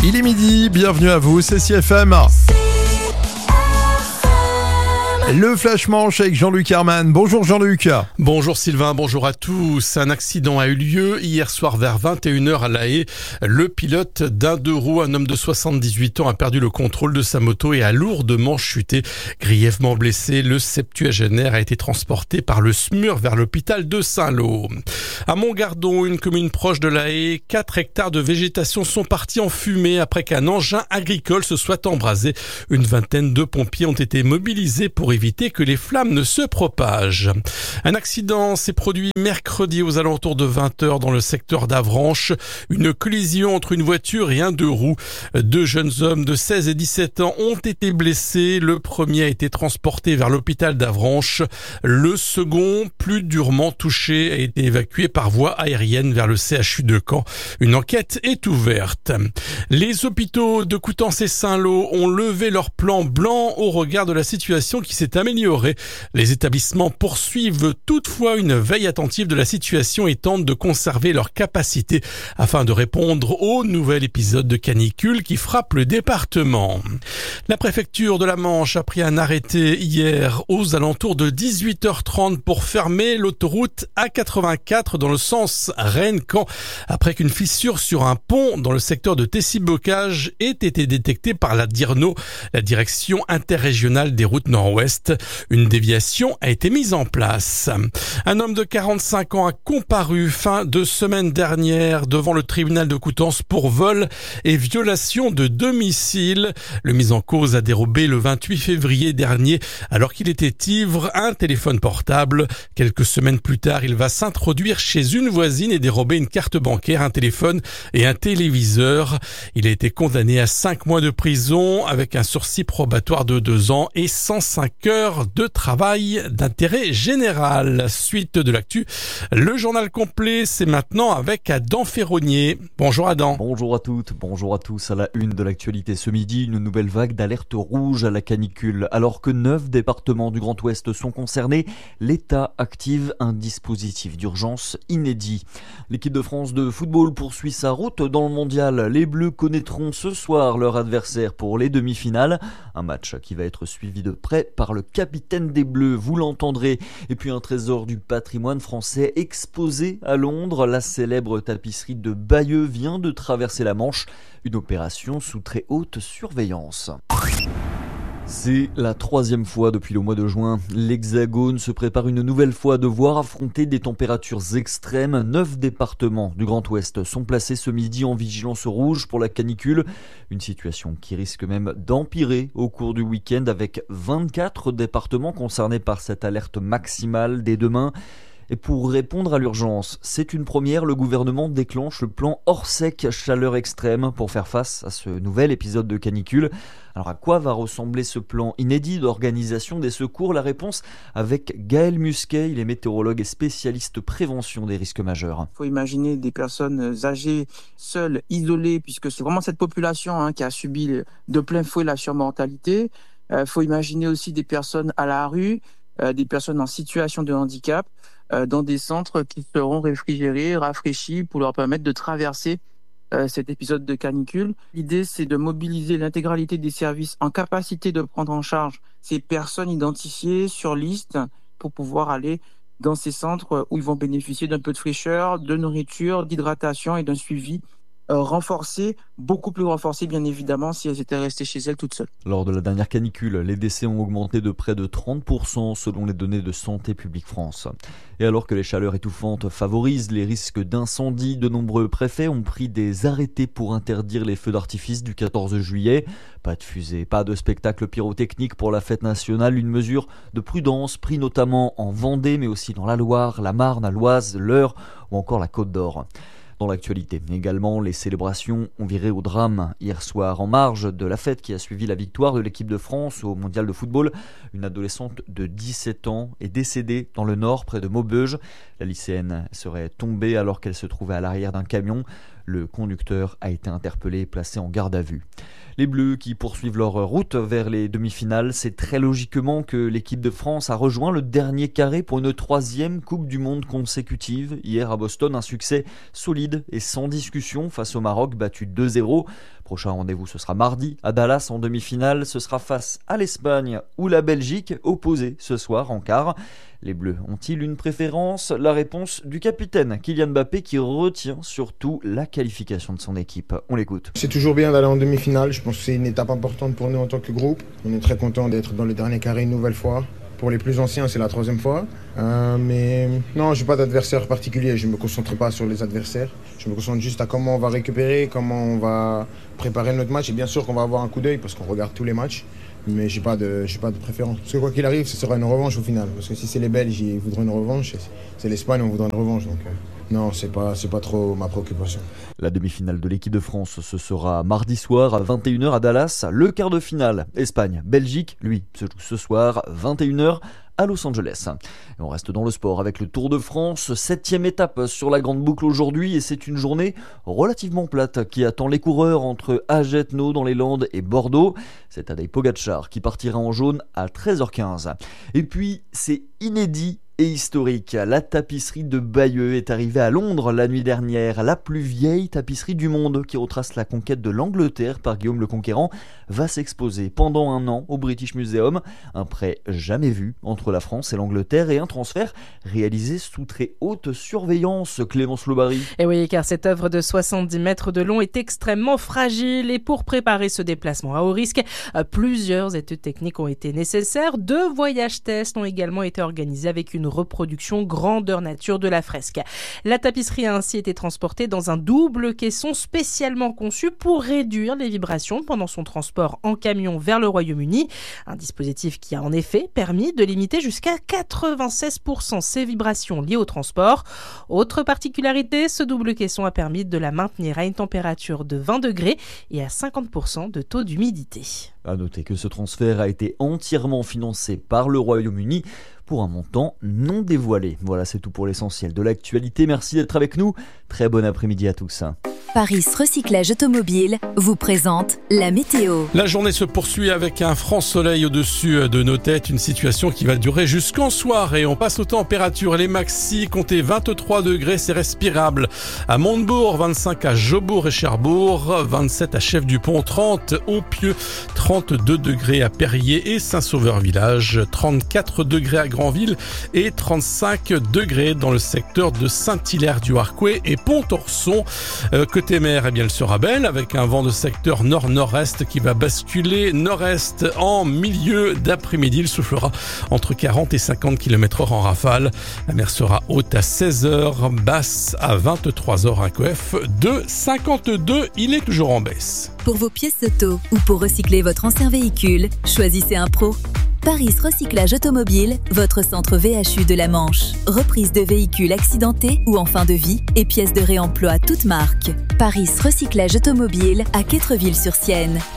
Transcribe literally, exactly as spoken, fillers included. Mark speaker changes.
Speaker 1: Il est midi, bienvenue à vous, c'est C F M. Le Flash Manche avec Jean-Luc Herman. Bonjour Jean-Luc.
Speaker 2: Bonjour Sylvain, bonjour à tous. Un accident a eu lieu hier soir vers vingt et une heures à La Haye. Le pilote d'un deux roues, un homme de soixante-dix-huit ans, a perdu le contrôle de sa moto et a lourdement chuté. Grièvement blessé, le septuagénaire a été transporté par le S M U R vers l'hôpital de Saint-Lô. À Montgardon, une commune proche de La Haye, quatre hectares de végétation sont partis en fumée après qu'un engin agricole se soit embrasé. Une vingtaine de pompiers ont été mobilisés pour éviter que les flammes ne se propagent. Un accident s'est produit mercredi aux alentours de vingt heures dans le secteur d'Avranches. Une collision entre une voiture et un deux roues. Deux jeunes hommes de seize et dix-sept ans ont été blessés. Le premier a été transporté vers l'hôpital d'Avranches. Le second, plus durement touché, a été évacué par voie aérienne vers le C H U de Caen. Une enquête est ouverte. Les hôpitaux de Coutances et Saint-Lô ont levé leur plan blanc au regard de la situation qui s'est améliorée. Les établissements poursuivent toutefois une veille attentive de la situation et tentent de conserver leur capacité afin de répondre au nouvel épisode de canicule qui frappe le département. La préfecture de la Manche a pris un arrêté hier aux alentours de dix-huit heures trente pour fermer l'autoroute A quatre-vingt-quatre dans le sens Rennes-Caen après qu'une fissure sur un pont dans le secteur de Tessy-Bocage ait été détectée par la D I R N O, la direction interrégionale des routes nord-ouest. Une déviation a été mise en place. Un homme de quarante-cinq ans a comparu fin de semaine dernière devant le tribunal de Coutances pour vol et violation de domicile. Le mis en cause a dérobé le vingt-huit février dernier alors qu'il était ivre un téléphone portable. Quelques semaines plus tard, il va s'introduire chez une voisine et dérober une carte bancaire, un téléphone et un téléviseur. Il a été condamné à cinq mois de prison avec un sursis probatoire de deux ans et cent cinq heures de travail d'intérêt général. Suite de l'actu, le journal complet, c'est maintenant avec Adam Ferronnier. Bonjour Adam.
Speaker 3: Bonjour à toutes, bonjour à tous. À la une de l'actualité ce midi, une nouvelle vague d'alerte rouge à la canicule. Alors que neuf départements du Grand Ouest sont concernés, l'État active un dispositif d'urgence inédit. L'équipe de France de football poursuit sa route dans le mondial. Les Bleus connaîtront ce soir leur adversaire pour les demi-finales. Un match qui va être suivi de près par le capitaine des Bleus, vous l'entendrez. Et puis un trésor du patrimoine français exposé à Londres. La célèbre tapisserie de Bayeux vient de traverser la Manche. Une opération sous très haute surveillance. C'est la troisième fois depuis le mois de juin. L'Hexagone se prépare une nouvelle fois à devoir affronter des températures extrêmes. Neuf départements du Grand Ouest sont placés ce midi en vigilance rouge pour la canicule. Une situation qui risque même d'empirer au cours du week-end avec vingt-quatre départements concernés par cette alerte maximale dès demain. Et pour répondre à l'urgence, c'est une première, le gouvernement déclenche le plan Orsec chaleur extrême pour faire face à ce nouvel épisode de canicule. Alors à quoi va ressembler ce plan inédit d'organisation des secours? La réponse avec Gaël Musquet, il est météorologue et spécialiste prévention des risques majeurs.
Speaker 4: Il faut imaginer des personnes âgées, seules, isolées, puisque c'est vraiment cette population hein, qui a subi de plein fouet la surmortalité. Il euh, faut imaginer aussi des personnes à la rue, euh, des personnes en situation de handicap, euh, dans des centres qui seront réfrigérés, rafraîchis pour leur permettre de traverser euh, cet épisode de canicule. L'idée, c'est de mobiliser l'intégralité des services en capacité de prendre en charge ces personnes identifiées sur liste pour pouvoir aller dans ces centres où ils vont bénéficier d'un peu de fraîcheur, de nourriture, d'hydratation et d'un suivi Euh, renforcées, beaucoup plus renforcées bien évidemment si elles étaient restées chez elles toutes seules.
Speaker 3: Lors de la dernière canicule, les décès ont augmenté de près de trente pour cent selon les données de Santé publique France. Et alors que les chaleurs étouffantes favorisent les risques d'incendie, de nombreux préfets ont pris des arrêtés pour interdire les feux d'artifice du quatorze juillet. Pas de fusées, pas de spectacle pyrotechnique pour la fête nationale, une mesure de prudence prise notamment en Vendée mais aussi dans la Loire, la Marne, l'Oise, l'Eure ou encore la Côte d'Or. Dans l'actualité également, les célébrations ont viré au drame hier soir. En marge de la fête qui a suivi la victoire de l'équipe de France au mondial de football, une adolescente de dix-sept ans est décédée dans le nord près de Maubeuge. La lycéenne serait tombée alors qu'elle se trouvait à l'arrière d'un camion. Le conducteur a été interpellé et placé en garde à vue. Les Bleus qui poursuivent leur route vers les demi-finales, c'est très logiquement que l'équipe de France a rejoint le dernier carré pour une troisième Coupe du Monde consécutive. Hier à Boston, un succès solide et sans discussion face au Maroc, battu deux zéro. Prochain rendez-vous, ce sera mardi à Dallas en demi-finale. Ce sera face à l'Espagne ou la Belgique, opposés ce soir en quart. Les Bleus ont-ils une préférence ? La réponse du capitaine Kylian Mbappé qui retient surtout la qualification de son équipe. On l'écoute.
Speaker 5: C'est toujours bien d'aller en demi-finale. Je pense que c'est une étape importante pour nous en tant que groupe. On est très content d'être dans le dernier carré une nouvelle fois. Pour les plus anciens, c'est la troisième fois. Euh, mais non, je n'ai pas d'adversaire particulier. Je ne me concentre pas sur les adversaires. Je me concentre juste à comment on va récupérer, comment on va préparer notre match. Et bien sûr qu'on va avoir un coup d'œil parce qu'on regarde tous les matchs. Mais je n'ai pas, pas de préférence. Parce que quoi qu'il arrive, ce sera une revanche au final. Parce que si c'est les Belges, ils voudront une revanche. C'est l'Espagne, on voudra une revanche. Donc euh, non, ce n'est pas, pas trop ma préoccupation.
Speaker 3: La demi-finale de l'équipe de France, ce sera mardi soir à vingt et une heures à Dallas. Le quart de finale, Espagne-Belgique, lui, se joue ce soir vingt et une heures à Los Angeles. Et on reste dans le sport avec le Tour de France, septième étape sur la grande boucle aujourd'hui et c'est une journée relativement plate qui attend les coureurs entre Agetno dans les Landes et Bordeaux. C'est Tadej Pogačar qui partira en jaune à treize heures quinze. Et puis c'est inédit et historique. La tapisserie de Bayeux est arrivée à Londres la nuit dernière. La plus vieille tapisserie du monde qui retrace la conquête de l'Angleterre par Guillaume le Conquérant va s'exposer pendant un an au British Museum. Un prêt jamais vu entre la France et l'Angleterre et un transfert réalisé sous très haute surveillance. Clémence Lobary.
Speaker 6: Et oui, car cette œuvre de soixante-dix mètres de long est extrêmement fragile et pour préparer ce déplacement à haut risque, plusieurs études techniques ont été nécessaires. Deux voyages tests ont également été organisés avec une reproduction grandeur nature de la fresque. La tapisserie a ainsi été transportée dans un double caisson spécialement conçu pour réduire les vibrations pendant son transport en camion vers le Royaume-Uni. Un dispositif qui a en effet permis de limiter jusqu'à quatre-vingt-seize pour cent ces vibrations liées au transport. Autre particularité, ce double caisson a permis de la maintenir à une température de vingt degrés et à cinquante pour cent de taux d'humidité.
Speaker 3: À noter que ce transfert a été entièrement financé par le Royaume-Uni pour un montant non dévoilé. Voilà, c'est tout pour l'essentiel de l'actualité. Merci d'être avec nous. Très bon après-midi à tous.
Speaker 7: Paris Recyclage Automobile vous présente la météo.
Speaker 2: La journée se poursuit avec un franc soleil au-dessus de nos têtes, une situation qui va durer jusqu'en soirée. On passe aux températures, les maxi, comptez vingt-trois degrés, c'est respirable. À Montebourg, vingt-cinq à Jobourg et Cherbourg, vingt-sept à Chef-du-Pont, trente au Pieux, trente-deux degrés à Perrier et Saint-Sauveur-Village, trente-quatre degrés à Granville et trente-cinq degrés dans le secteur de Saint-Hilaire-du-Harcouët et Pont-Orson. Euh, Côté mer, eh bien, elle sera belle avec un vent de secteur nord-nord-est qui va basculer nord-est en milieu d'après-midi. Il soufflera entre quarante et cinquante kilomètres heure en rafale. La mer sera haute à seize heures, basse à vingt-trois heures. Un C O F de cinquante-deux. Il est toujours en baisse.
Speaker 7: Pour vos pièces auto ou pour recycler votre ancien véhicule, choisissez un pro. Paris Recyclage Automobile, votre centre V H U de la Manche. Reprise de véhicules accidentés ou en fin de vie et pièces de réemploi toutes marques. Paris Recyclage Automobile à Quettreville-sur-Sienne.